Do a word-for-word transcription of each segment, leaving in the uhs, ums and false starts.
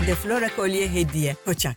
Deflora kolye hediye. Koçak.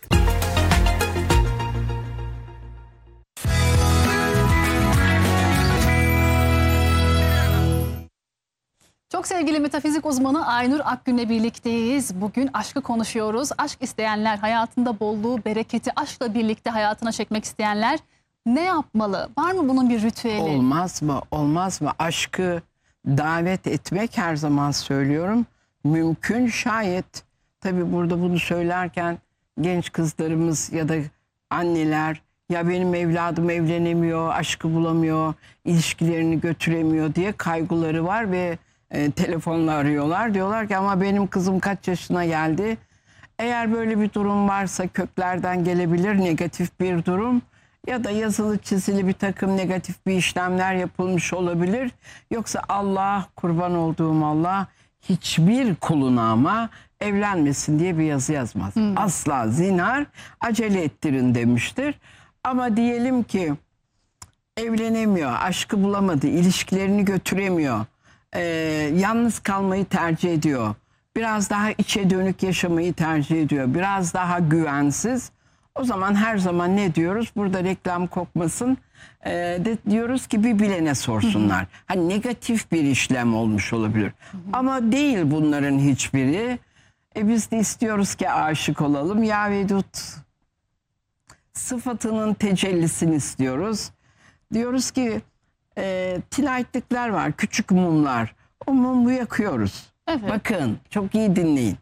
Çok sevgili metafizik uzmanı Aynur Akgün'le birlikteyiz. Bugün aşkı konuşuyoruz. Aşk isteyenler, hayatında bolluğu, bereketi aşkla birlikte hayatına çekmek isteyenler ne yapmalı? Var mı bunun bir ritüeli? Olmaz mı? Olmaz mı? Aşkı davet etmek, her zaman söylüyorum, mümkün şayet. Tabii burada bunu söylerken genç kızlarımız ya da anneler, ya benim evladım evlenemiyor, aşkı bulamıyor, ilişkilerini götüremiyor diye kaygıları var ve e, telefonla arıyorlar. Diyorlar ki ama benim kızım kaç yaşına geldi? Eğer böyle bir durum varsa köklerden gelebilir negatif bir durum. Ya da yazılı çizili bir takım negatif bir işlemler yapılmış olabilir. Yoksa Allah, kurban olduğum Allah, hiçbir kuluna ama evlenmesin diye bir yazı yazmaz. Hmm. Asla zinhar acele ettirin demiştir. Ama diyelim ki evlenemiyor, aşkı bulamadı, ilişkilerini götüremiyor, ee, yalnız kalmayı tercih ediyor, biraz daha içe dönük yaşamayı tercih ediyor, biraz daha güvensiz. O zaman her zaman ne diyoruz? Burada reklam kokmasın. Ee, de diyoruz ki bir bilene sorsunlar. Hı hı. Hani negatif bir işlem olmuş olabilir. Hı hı. Ama değil bunların hiçbiri. E biz de istiyoruz ki aşık olalım. Ya Vedud sıfatının tecellisini istiyoruz. Diyoruz ki e, tilaytlıklar var, küçük mumlar. O mumu yakıyoruz. Evet. Bakın çok iyi dinleyin.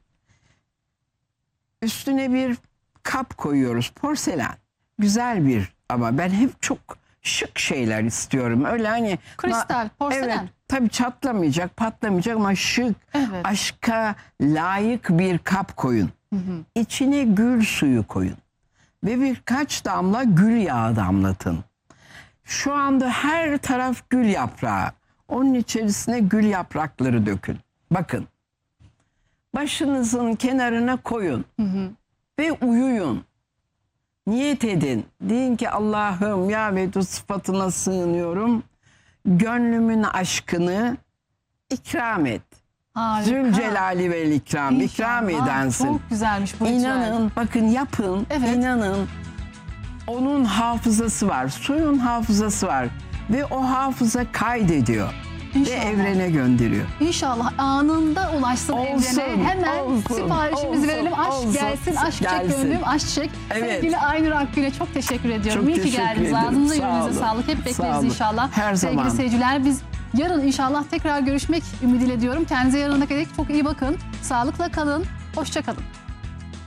Üstüne bir kap koyuyoruz, porselen. Güzel bir, ama ben hep çok şık şeyler istiyorum. Öyle hani kristal, porselen. Evet, tabii çatlamayacak, patlamayacak ama şık, evet. Aşka layık bir kap koyun. Hı hı. İçine gül suyu koyun. Ve birkaç damla gül yağı damlatın. Şu anda her taraf gül yaprağı. Onun içerisine gül yaprakları dökün. Bakın. Başınızın kenarına koyun. Hı hı. Ve uyuyun. Niyet edin. Deyin ki Allah'ım ya Vedud sıfatına sığınıyorum. Gönlümün aşkını ikram et. Harika. Zülcelali vel ikram. İkram edensin. Çok güzelmiş bu. İnanın, bakın yapın. Evet. İnanın. Onun hafızası var. Suyun hafızası var. Ve o hafıza kaydediyor. İnşallah. Ve evrene gönderiyor. İnşallah anında ulaşsın olsun, evrene. Hemen olsun, siparişimizi olsun, verelim. Aşk olsun, gelsin, aşk çek gönlüm, aşk çek. Evet. Sevgili Aynur Akgün'e çok teşekkür ediyorum. Çok İyi ki geldiniz. Ağzınıza yüreğinize sağlık. Hep bekleriz inşallah. Her Sevgili zaman. seyirciler, biz yarın inşallah tekrar görüşmek ümidiyle diyorum. Kendinize yarına kadar çok iyi bakın. Sağlıkla kalın. Hoşça kalın.